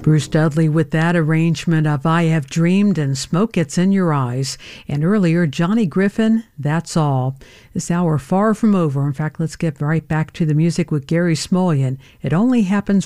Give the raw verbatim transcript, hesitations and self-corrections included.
Bruce Dudley with that arrangement of I Have Dreamed and Smoke Gets in Your Eyes. And earlier, Johnny Griffin, That's All. This hour far from over. In fact, let's get right back to the music with Gary Smulyan. It Only Happens